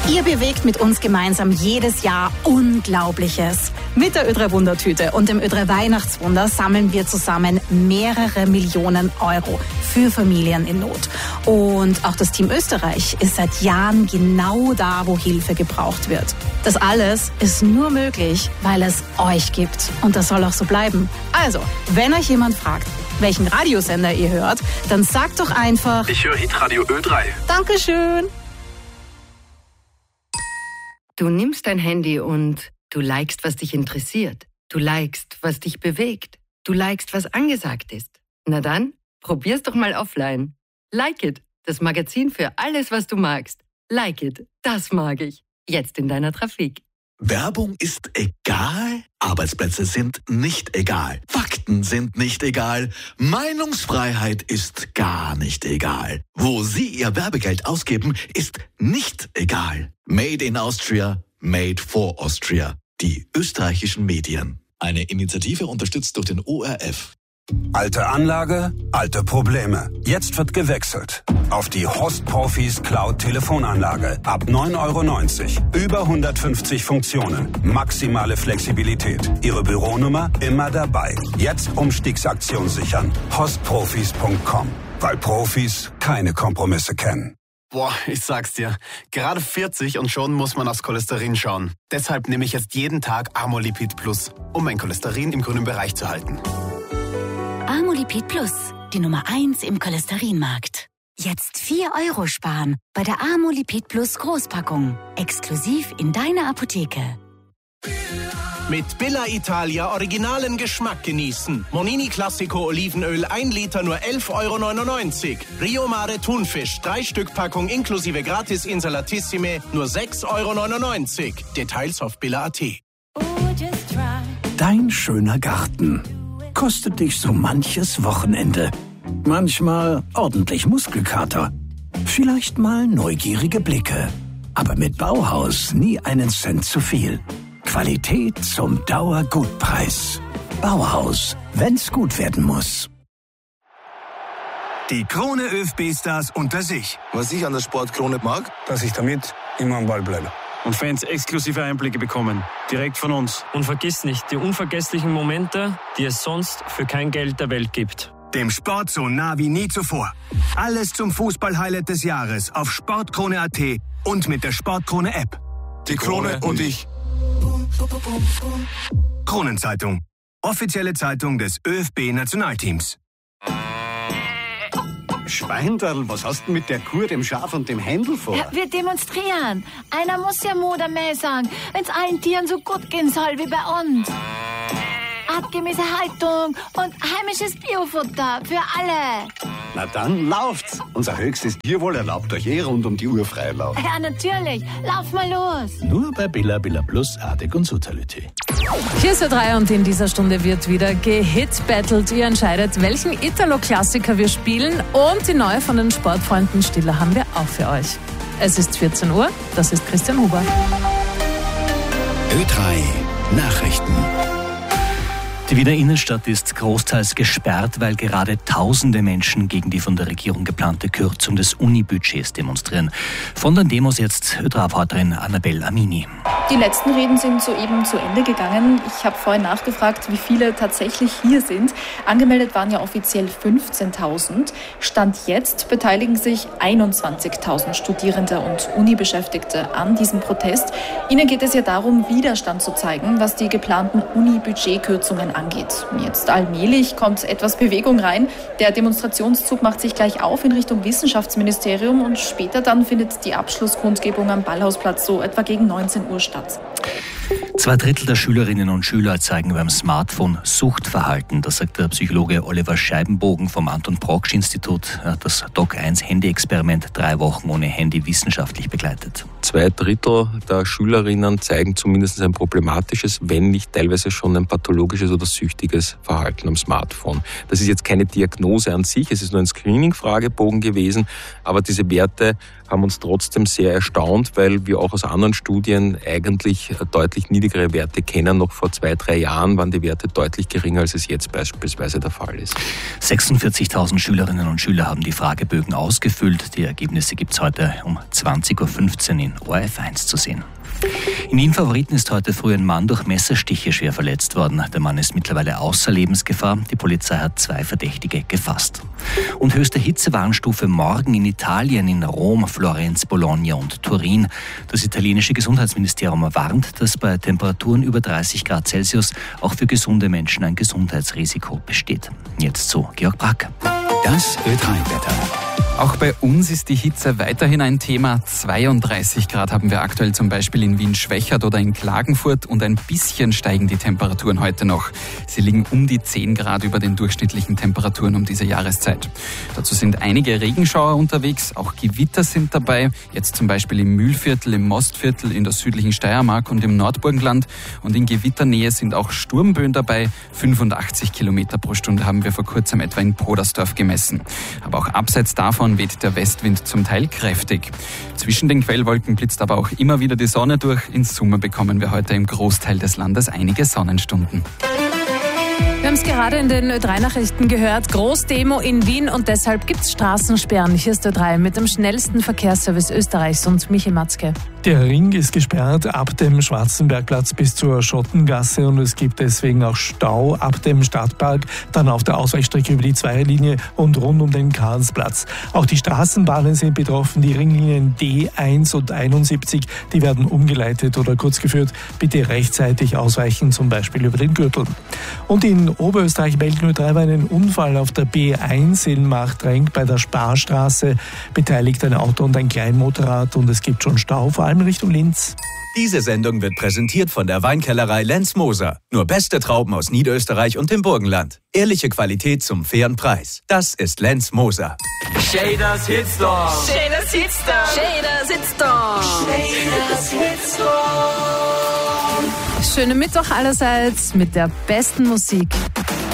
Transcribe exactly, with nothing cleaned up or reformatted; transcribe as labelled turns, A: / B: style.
A: Ihr bewegt mit uns gemeinsam jedes Jahr Unglaubliches. Mit der Ö drei Wundertüte und dem Ö drei Weihnachtswunder sammeln wir zusammen mehrere Millionen Euro für Familien in Not. Und auch das Team Österreich ist seit Jahren genau da, wo Hilfe gebraucht wird. Das alles ist nur möglich, weil es euch gibt. Und das soll auch so bleiben. Also, wenn euch jemand fragt, welchen Radiosender ihr hört, dann sagt doch einfach:
B: Ich höre Hitradio Ö drei.
A: Dankeschön.
C: Du nimmst dein Handy und du likest, was dich interessiert. Du likest, was dich bewegt. Du likest, was angesagt ist. Na dann, probier's doch mal offline. Like It, das Magazin für alles, was du magst. Like It, das mag ich. Jetzt in deiner Trafik.
D: Werbung ist egal, Arbeitsplätze sind nicht egal, Fakten sind nicht egal, Meinungsfreiheit ist gar nicht egal. Wo Sie Ihr Werbegeld ausgeben, ist nicht egal. Made in Austria, made for Austria. Die österreichischen Medien. Eine Initiative unterstützt durch den O R F.
E: Alte Anlage, alte Probleme. Jetzt wird gewechselt auf die Host Profis Cloud Telefonanlage. Ab neun Euro neunzig. Über hundertfünfzig Funktionen. Maximale Flexibilität. Ihre Büronummer immer dabei. Jetzt Umstiegsaktion sichern. hostprofis punkt com. Weil Profis keine Kompromisse kennen.
B: Boah, ich sag's dir, gerade vierzig und schon muss man aufs Cholesterin schauen. Deshalb nehme ich jetzt jeden Tag Amolipid Plus, um mein Cholesterin im grünen Bereich zu halten.
F: Amolipid Plus, die Nummer eins im Cholesterinmarkt. Jetzt vier Euro sparen bei der Amolipid Plus Großpackung. Exklusiv in deiner Apotheke.
G: Mit Billa Italia originalen Geschmack genießen. Monini Classico Olivenöl ein Liter nur elf Euro neunundneunzig. Rio Mare Thunfisch drei Stück Packung inklusive Gratis Insalatissime nur sechs Euro neunundneunzig. Details auf billa punkt at.
H: Dein schöner Garten kostet dich so manches Wochenende. Manchmal ordentlich Muskelkater. Vielleicht mal neugierige Blicke. Aber mit Bauhaus nie einen Cent zu viel. Qualität zum Dauergutpreis. Bauhaus, wenn's gut werden muss.
E: Die Krone ÖFB-Stars unter sich.
I: Was ich an der Sportkrone mag,
E: Dass ich damit immer am Ball bleibe.
J: Und Fans exklusive Einblicke bekommen. Direkt von uns. Und vergiss nicht, die unvergesslichen Momente, die es sonst für kein Geld der Welt gibt.
E: Dem Sport so nah wie nie zuvor. Alles zum Fußball-Highlight des Jahres auf sportkrone punkt at und mit der Sportkrone-App.
I: die Krone und ich.
E: Kronenzeitung. Offizielle Zeitung des ÖFB-Nationalteams.
K: Schweindal, was hast du mit der Kuh, dem Schaf und dem Händel vor?
L: Ja, wir demonstrieren. Einer muss ja Mutter mehr sagen, wenn es allen Tieren so gut gehen soll wie bei uns. Artgemäße Haltung und heimisches Biofutter für alle.
K: Na dann lauft's. Unser höchstes Tierwohl erlaubt euch eh rund um die Uhr Freilauf.
L: Ja, natürlich. Lauf mal los.
H: Nur bei Billa Billa Plus, Artig und Sutality.
M: Hier ist Ö drei und in dieser Stunde wird wieder gehitbattelt. Ihr entscheidet, welchen Italo-Klassiker wir spielen, und die neue von den Sportfreunden Stiller haben wir auch für euch. Es ist vierzehn Uhr, das ist Christian Huber.
H: Ö drei Nachrichten.
N: Die Wiener Innenstadt ist großteils gesperrt, weil gerade tausende Menschen gegen die von der Regierung geplante Kürzung des Uni-Budgets demonstrieren. Von den Demos jetzt Ö drei-Reporterin Annabelle Amini.
O: Die letzten Reden sind soeben zu Ende gegangen. Ich habe vorhin nachgefragt, wie viele tatsächlich hier sind. Angemeldet waren ja offiziell fünfzehntausend. Stand jetzt beteiligen sich einundzwanzigtausend Studierende und Uni-Beschäftigte an diesem Protest. Ihnen geht es ja darum, Widerstand zu zeigen, was die geplanten Uni-Budgetkürzungen angeht. Jetzt allmählich kommt etwas Bewegung rein. Der Demonstrationszug macht sich gleich auf in Richtung Wissenschaftsministerium und später dann findet die Abschlusskundgebung am Ballhausplatz so etwa gegen neunzehn Uhr statt.
N: Zwei Drittel der Schülerinnen und Schüler zeigen beim Smartphone Suchtverhalten. Das sagt der Psychologe Oliver Scheibenbogen vom Anton-Proksch-Institut. Er hat das Doc eins Handy-Experiment drei Wochen ohne Handy wissenschaftlich begleitet.
P: Zwei Drittel der Schülerinnen zeigen zumindest ein problematisches, wenn nicht teilweise schon ein pathologisches oder süchtiges Verhalten am Smartphone. Das ist jetzt keine Diagnose an sich, es ist nur ein Screening-Fragebogen gewesen, aber diese Werte haben uns trotzdem sehr erstaunt, weil wir auch aus anderen Studien eigentlich deutlich deutlich niedrigere Werte kennen. Noch vor zwei, drei Jahren waren die Werte deutlich geringer, als es jetzt beispielsweise der Fall ist.
N: sechsundvierzigtausend Schülerinnen und Schüler haben die Fragebögen ausgefüllt. Die Ergebnisse gibt es heute um zwanzig Uhr fünfzehn in O R F eins zu sehen. In Wien Favoriten ist heute früh ein Mann durch Messerstiche schwer verletzt worden. Der Mann ist mittlerweile außer Lebensgefahr. Die Polizei hat zwei Verdächtige gefasst. Und höchste Hitzewarnstufe morgen in Italien, in Rom, Florenz, Bologna und Turin. Das italienische Gesundheitsministerium warnt, dass bei Temperaturen über dreißig Grad Celsius auch für gesunde Menschen ein Gesundheitsrisiko besteht. Jetzt zu Georg Brack.
Q: Das Ö drei Wetter. Auch bei uns ist die Hitze weiterhin ein Thema. zweiunddreißig Grad haben wir aktuell zum Beispiel in Wien-Schwechat oder in Klagenfurt und ein bisschen steigen die Temperaturen heute noch. Sie liegen um die zehn Grad über den durchschnittlichen Temperaturen um diese Jahreszeit. Dazu sind einige Regenschauer unterwegs, auch Gewitter sind dabei. Jetzt zum Beispiel im Mühlviertel, im Mostviertel, in der südlichen Steiermark und im Nordburgenland. Und in Gewitternähe sind auch Sturmböen dabei. fünfundachtzig Kilometer pro Stunde haben wir vor kurzem etwa in Podersdorf gemessen. Aber auch abseits davon weht der Westwind zum Teil kräftig. Zwischen den Quellwolken blitzt aber auch immer wieder die Sonne durch. In Summe bekommen wir heute im Großteil des Landes einige Sonnenstunden.
M: Wir haben es gerade in den Ö drei Nachrichten gehört. Großdemo in Wien und deshalb gibt es Straßensperren. Hier ist Ö drei mit dem schnellsten Verkehrsservice Österreichs und Michi Matzke.
R: Der Ring ist gesperrt ab dem Schwarzenbergplatz bis zur Schottengasse und es gibt deswegen auch Stau ab dem Stadtpark, dann auf der Ausweichstrecke über die Zweierlinie und rund um den Karlsplatz. Auch die Straßenbahnen sind betroffen, die Ringlinien D eins und einundsiebzig, die werden umgeleitet oder kurz geführt. Bitte rechtzeitig ausweichen, zum Beispiel über den Gürtel. Und in Oberösterreich melden Ö drei einen Unfall auf der B eins in Machtrenk bei der Sparstraße. Beteiligt ein Auto und ein Kleinmotorrad und es gibt schon Stau, vor allem Richtung Linz.
S: Diese Sendung wird präsentiert von der Weinkellerei Lenz Moser. Nur beste Trauben aus Niederösterreich und dem Burgenland. Ehrliche Qualität zum fairen Preis. Das ist Lenz Moser.
T: Shaders Hitstorm.
U: Shaders Hitstorm. Shaders Hitstorm.
T: Shaders Hitstorm.
M: Schönen Mittwoch allerseits mit der besten Musik.